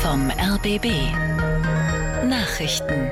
vom RBB. Nachrichten.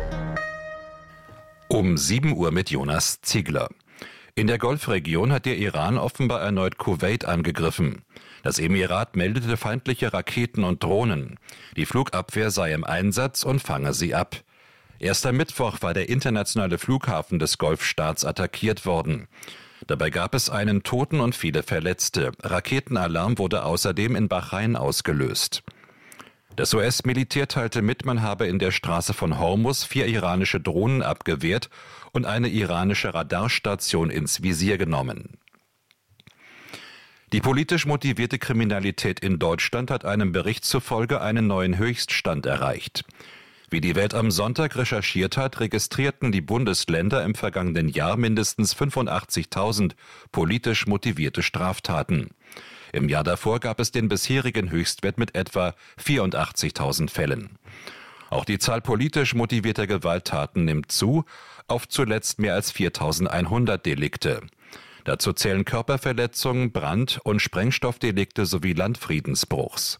Um 7 Uhr mit Jonas Ziegler. In der Golfregion hat der Iran offenbar erneut Kuwait angegriffen. Das Emirat meldete feindliche Raketen und Drohnen. Die Flugabwehr sei im Einsatz und fange sie ab. Erst am Mittwoch war der internationale Flughafen des Golfstaats attackiert worden. Dabei gab es einen Toten und viele Verletzte. Raketenalarm wurde außerdem in Bahrain ausgelöst. Das US-Militär teilte mit, man habe in der Straße von Hormuz 4 iranische Drohnen abgewehrt und eine iranische Radarstation ins Visier genommen. Die politisch motivierte Kriminalität in Deutschland hat einem Bericht zufolge einen neuen Höchststand erreicht. Wie die Welt am Sonntag recherchiert hat, registrierten die Bundesländer im vergangenen Jahr mindestens 85.000 politisch motivierte Straftaten. Im Jahr davor gab es den bisherigen Höchstwert mit etwa 84.000 Fällen. Auch die Zahl politisch motivierter Gewalttaten nimmt zu, auf zuletzt mehr als 4.100 Delikte. Dazu zählen Körperverletzungen, Brand- und Sprengstoffdelikte sowie Landfriedensbruchs.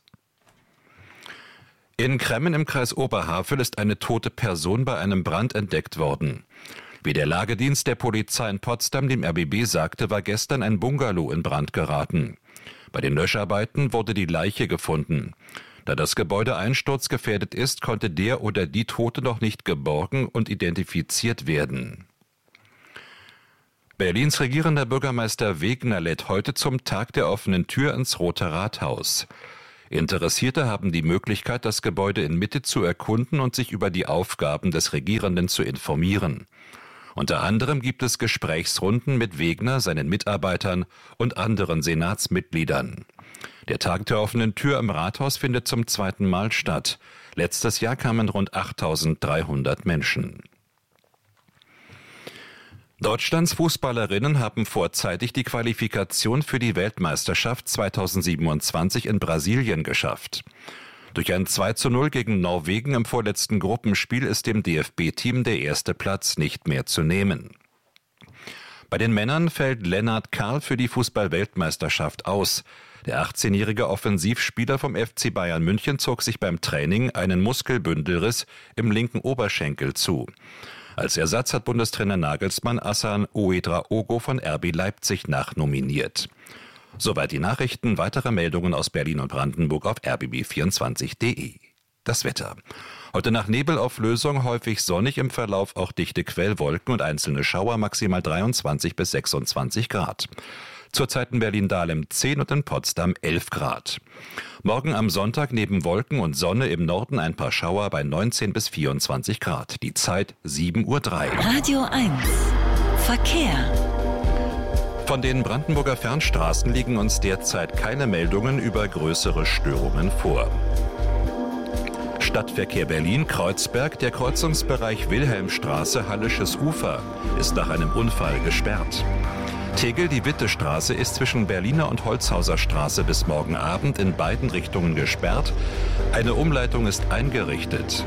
In Kremmen im Kreis Oberhavel ist eine tote Person bei einem Brand entdeckt worden. Wie der Lagedienst der Polizei in Potsdam dem RBB sagte, war gestern ein Bungalow in Brand geraten. Bei den Löscharbeiten wurde die Leiche gefunden. Da das Gebäude einsturzgefährdet ist, konnte der oder die Tote noch nicht geborgen und identifiziert werden. Berlins regierender Bürgermeister Wegner lädt heute zum Tag der offenen Tür ins Rote Rathaus. Interessierte haben die Möglichkeit, das Gebäude in Mitte zu erkunden und sich über die Aufgaben des Regierenden zu informieren. Unter anderem gibt es Gesprächsrunden mit Wegner, seinen Mitarbeitern und anderen Senatsmitgliedern. Der Tag der offenen Tür im Rathaus findet zum 2. Mal statt. Letztes Jahr kamen rund 8.300 Menschen. Deutschlands Fußballerinnen haben vorzeitig die Qualifikation für die Weltmeisterschaft 2027 in Brasilien geschafft. Durch ein 2:0 gegen Norwegen im vorletzten Gruppenspiel ist dem DFB-Team der erste Platz nicht mehr zu nehmen. Bei den Männern fällt Lennart Karl für die Fußball-Weltmeisterschaft aus. Der 18-jährige Offensivspieler vom FC Bayern München zog sich beim Training einen Muskelbündelriss im linken Oberschenkel zu. Als Ersatz hat Bundestrainer Nagelsmann Hassan Ouedraogo von RB Leipzig nachnominiert. Soweit die Nachrichten. Weitere Meldungen aus Berlin und Brandenburg auf rbb24.de. Das Wetter. Heute nach Nebelauflösung häufig sonnig, im Verlauf auch dichte Quellwolken und einzelne Schauer, maximal 23 bis 26 Grad. Zurzeit in Berlin-Dahlem 10 und in Potsdam 11 Grad. Morgen am Sonntag neben Wolken und Sonne im Norden ein paar Schauer bei 19 bis 24 Grad. Die Zeit 7:03 Uhr. Radio 1. Verkehr. Von den Brandenburger Fernstraßen liegen uns derzeit keine Meldungen über größere Störungen vor. Stadtverkehr Berlin-Kreuzberg, der Kreuzungsbereich Wilhelmstraße, Hallisches Ufer, ist nach einem Unfall gesperrt. Tegel, die Wittestraße, ist zwischen Berliner und Holzhauser Straße bis morgen Abend in beiden Richtungen gesperrt. Eine Umleitung ist eingerichtet.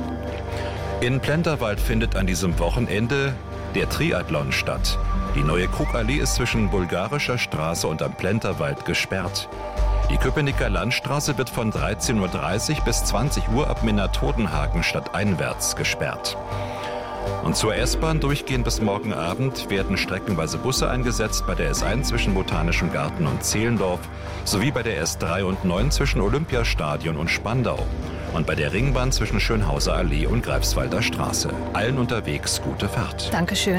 In Plenterwald findet an diesem Wochenende der Triathlon statt. Die neue Krugallee ist zwischen Bulgarischer Straße und am Plenterwald gesperrt. Die Köpenicker Landstraße wird von 13:30 Uhr bis 20 Uhr ab Minna-Todenhagen stadteinwärts gesperrt. Und zur S-Bahn durchgehend bis morgen Abend werden streckenweise Busse eingesetzt bei der S1 zwischen Botanischem Garten und Zehlendorf sowie bei der S3 und 9 zwischen Olympiastadion und Spandau und bei der Ringbahn zwischen Schönhauser Allee und Greifswalder Straße. Allen unterwegs gute Fahrt. Dankeschön.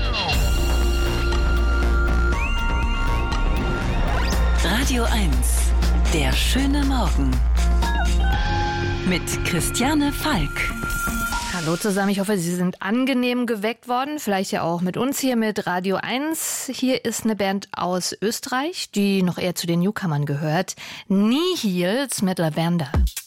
Radio 1. Der schöne Morgen. Mit Christiane Falk. Hallo zusammen, ich hoffe, Sie sind angenehm geweckt worden, vielleicht ja auch mit uns hier mit Radio 1. Hier ist eine Band aus Österreich, die noch eher zu den Newcomern gehört. Nihils mit Lavender.